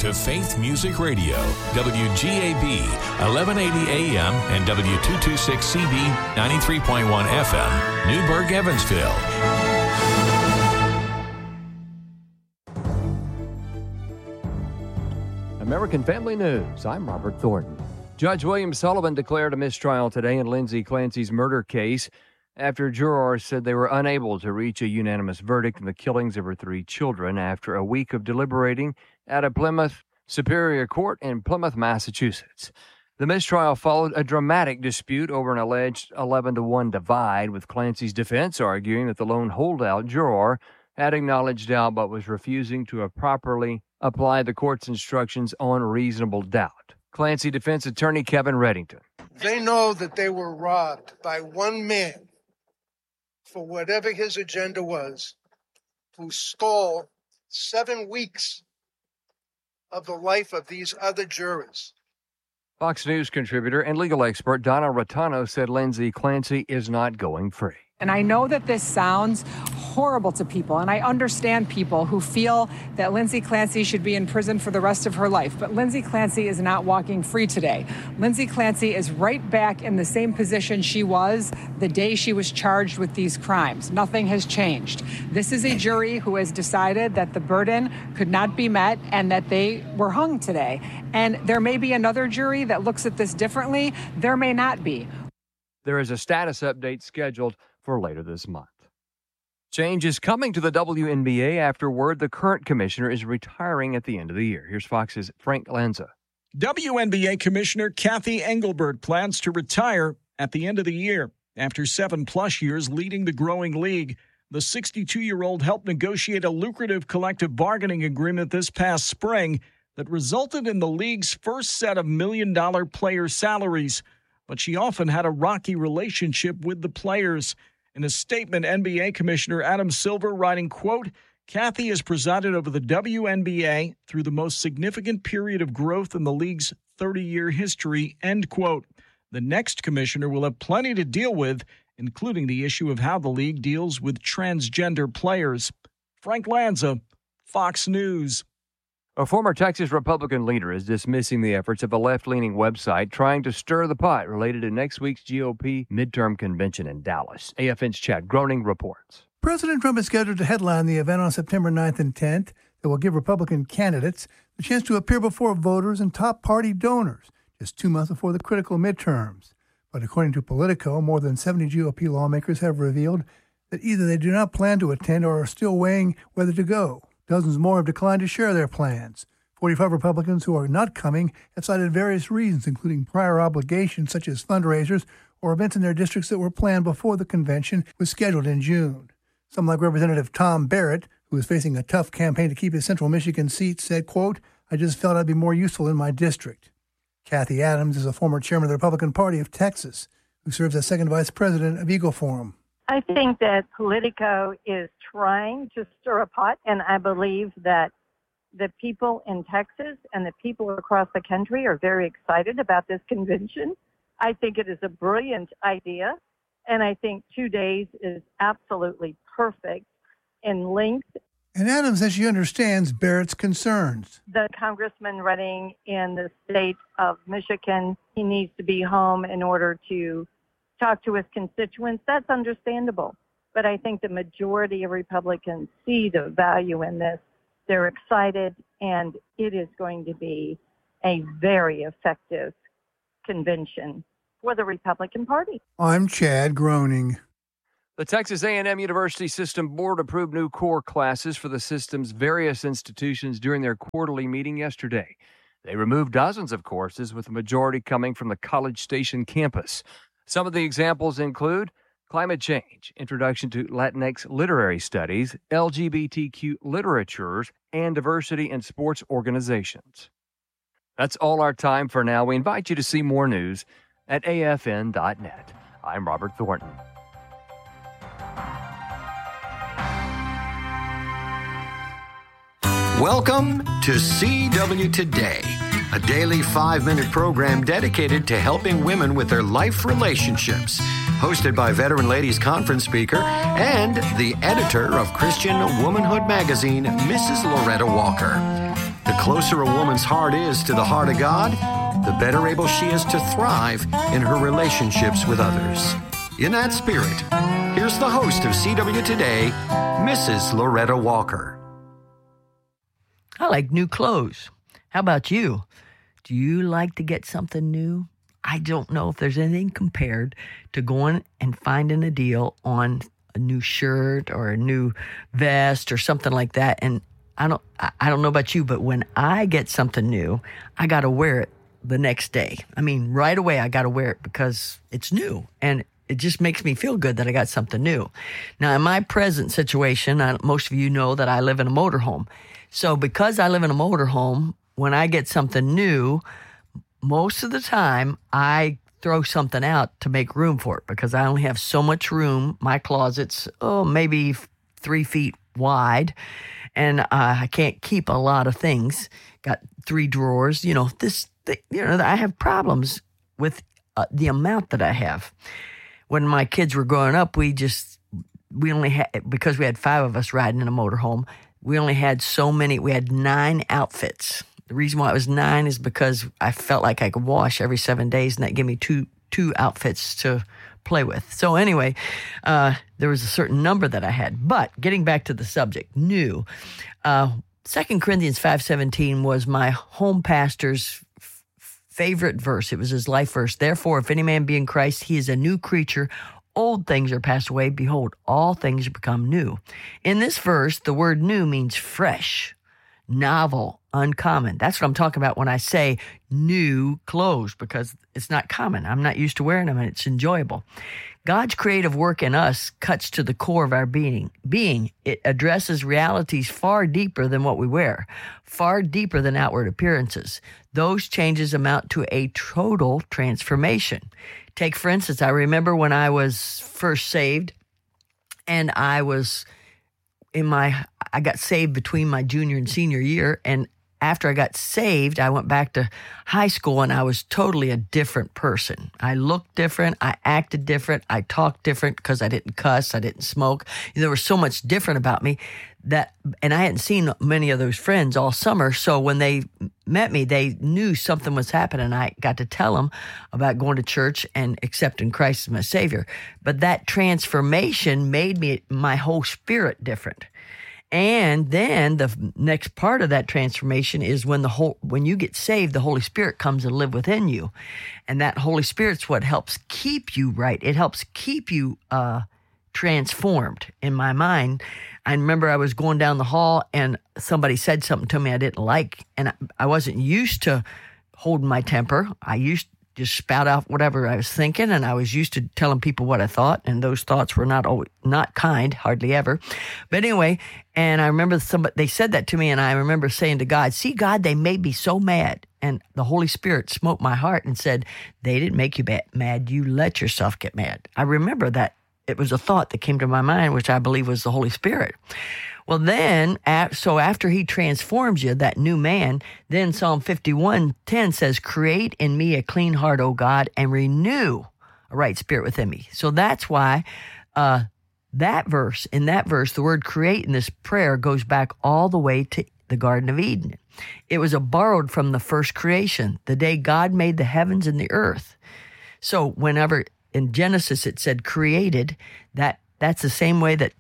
to Faith Music Radio, WGAB, 1180 AM and W226CB, 93.1 FM, Newburgh, Evansville. American Family News. I'm Robert Thornton. Judge William Sullivan declared a mistrial today in Lindsay Clancy's murder case after jurors said they were unable to reach a unanimous verdict in the killings of her 3 children after a week of deliberating at a Plymouth Superior Court in Plymouth, Massachusetts. The mistrial followed a dramatic dispute over an alleged 11-1 divide, with Clancy's defense arguing that the lone holdout juror had acknowledged doubt but was refusing to properly apply the court's instructions on reasonable doubt. Clancy defense attorney Kevin Reddington. They know that they were robbed by one man for whatever his agenda was, who stole 7 weeks of the life of these other jurors. Fox News contributor and legal expert Donna Rotano said Lindsay Clancy is not going free. And I know that this sounds horrible to people, and I understand people who feel that Lindsay Clancy should be in prison for the rest of her life. But Lindsay Clancy is not walking free today. Lindsay Clancy is right back in the same position she was the day she was charged with these crimes. Nothing has changed. This is a jury who has decided that the burden could not be met and that they were hung today. And there may be another jury that looks at this differently. There may not be. There is a status update scheduled for later this month. Change is coming to the WNBA after word the current commissioner is retiring at the end of the year. Here's Fox's Frank Lanza. WNBA Commissioner Kathy Engelbert plans to retire at the end of the year. After 7+ years leading the growing league, the 62-year-old helped negotiate a lucrative collective bargaining agreement this past spring that resulted in the league's first set of million-dollar player salaries. But she often had a rocky relationship with the players. In a statement, NBA Commissioner Adam Silver writing, quote, Kathy has presided over the WNBA through the most significant period of growth in the league's 30-year history, end quote. The next commissioner will have plenty to deal with, including the issue of how the league deals with transgender players. Frank Lanza, Fox News. A former Texas Republican leader is dismissing the efforts of a left-leaning website trying to stir the pot related to next week's GOP midterm convention in Dallas. AFN's Chad Groening reports. President Trump is scheduled to headline the event on September 9th and 10th that will give Republican candidates the chance to appear before voters and top party donors just 2 months before the critical midterms. But according to Politico, more than 70 GOP lawmakers have revealed that either they do not plan to attend or are still weighing whether to go. Dozens more have declined to share their plans. 45 Republicans who are not coming have cited various reasons, including prior obligations such as fundraisers or events in their districts that were planned before the convention was scheduled in June. Some, like Representative Tom Barrett, who is facing a tough campaign to keep his Central Michigan seat, said, quote, I just felt I'd be more useful in my district. Kathy Adams is a former chairman of the Republican Party of Texas, who serves as second vice president of Eagle Forum. I think that Politico is trying to stir a pot, and I believe that the people in Texas and the people across the country are very excited about this convention. I think it is a brilliant idea, and I think 2 days is absolutely perfect in length. And Adams says she understands Barrett's concerns. The congressman running in the state of Michigan, he needs to be home in order to talk to his constituents. That's understandable. But I think the majority of Republicans see the value in this. They're excited, and it is going to be a very effective convention for the Republican Party. I'm Chad Groening. The Texas A&M University System Board approved new core classes for the system's various institutions during their quarterly meeting yesterday. They removed dozens of courses, with the majority coming from the College Station campus. Some of the examples include climate change, introduction to Latinx literary studies, LGBTQ literatures, and diversity in sports organizations. That's all our time for now. We invite you to see more news at afn.net. I'm Robert Thornton. Welcome to CW Today, a daily 5-minute program dedicated to helping women with their life relationships. Hosted by veteran ladies conference speaker and the editor of Christian Womanhood magazine, Mrs. Loretta Walker. The closer a woman's heart is to the heart of God, the better able she is to thrive in her relationships with others. In that spirit, here's the host of CW Today, Mrs. Loretta Walker. I like new clothes. How about you? Do you like to get something new? I don't know if there's anything compared to going and finding a deal on a new shirt or a new vest or something like that. And I don't know about you, but when I get something new, I got to wear it the next day. I mean, right away, I got to wear it because it's new. And it just makes me feel good that I got something new. Now, in my present situation, most of you know that I live in a motorhome. So because I live in a motorhome, when I get something new, most of the time I throw something out to make room for it because I only have so much room. My closet's, maybe 3 feet wide. And I can't keep a lot of things. Got 3 drawers. I have problems with the amount that I have. When my kids were growing up, we only had, because we had 5 of us riding in a motorhome, we only had so many. We had 9 outfits. The reason why it was 9 is because I felt like I could wash every 7 days, and that gave me two outfits to play with. So anyway, there was a certain number that I had. But getting back to the subject, new. 2 Corinthians 5:17 was my home pastor's favorite verse. It was his life verse. Therefore, if any man be in Christ, he is a new creature. Old things are passed away. Behold, all things are become new. In this verse, the word new means fresh, novel, uncommon. That's what I'm talking about when I say new clothes, because it's not common. I'm not used to wearing them, and it's enjoyable. God's creative work in us cuts to the core of our being. It addresses realities far deeper than what we wear, far deeper than outward appearances. Those changes amount to a total transformation. Take, for instance, I remember when I was first saved, and I got saved between my junior and senior year, and after I got saved, I went back to high school, and I was totally a different person. I looked different. I acted different. I talked different because I didn't cuss. I didn't smoke. There was so much different about me and I hadn't seen many of those friends all summer. So when they met me, they knew something was happening. I got to tell them about going to church and accepting Christ as my Savior. But that transformation made my whole spirit different. And then the next part of that transformation is when you get saved, the Holy Spirit comes and live within you. And that Holy Spirit's what helps keep you right. It helps keep you transformed. In my mind, I remember I was going down the hall and somebody said something to me I didn't like. And I wasn't used to holding my temper. I used just spout out whatever I was thinking, and I was used to telling people what I thought, and those thoughts were not kind, hardly ever. But anyway, and I remember they said that to me, and I remember saying to God, "See, God, they made me so mad." And the Holy Spirit smote my heart and said, "They didn't make you mad. You let yourself get mad." I remember that. It was a thought that came to my mind, which I believe was the Holy Spirit. Well, then, so after he transforms you, that new man, then Psalm 51:10 says, "Create in me a clean heart, O God, and renew a right spirit within me." So that's why in that verse, the word create in this prayer goes back all the way to the Garden of Eden. It was borrowed from the first creation, the day God made the heavens and the earth. So whenever in Genesis it said created, that's the same way that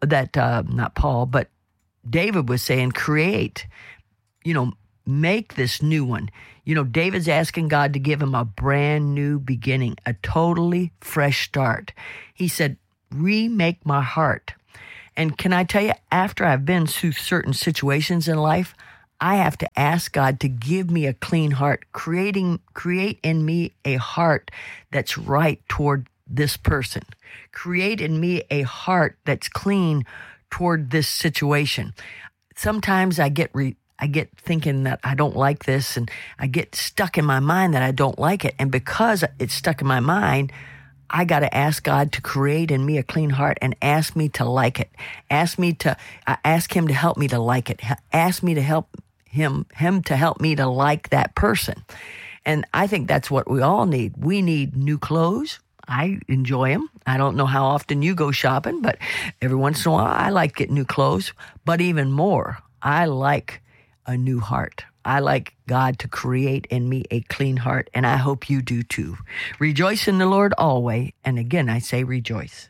David was saying create, make this new one. David's asking God to give him a brand new beginning, a totally fresh start. He said, remake my heart. And can I tell you, after I've been through certain situations in life, I have to ask God to give me a clean heart, create in me a heart that's right toward this person. Create in me a heart that's clean toward this situation. Sometimes I get thinking that I don't like this, and I get stuck in my mind that I don't like it. And because it's stuck in my mind, I got to ask God to create in me a clean heart and ask me to like it. Ask him to help me to like it. Ask me to help him to help me to like that person. And I think that's what we all need. We need new clothes. I enjoy them. I don't know how often you go shopping, but every once in a while I like getting new clothes. But even more, I like a new heart. I like God to create in me a clean heart, and I hope you do too. Rejoice in the Lord always. And again, I say rejoice.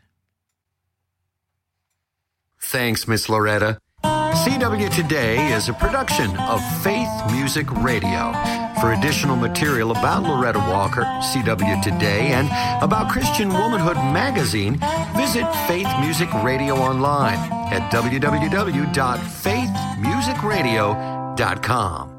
Thanks, Miss Loretta. CW Today is a production of Faith Music Radio. For additional material about Loretta Walker, CW Today, and about Christian Womanhood Magazine, visit Faith Music Radio online at www.faithmusicradio.com.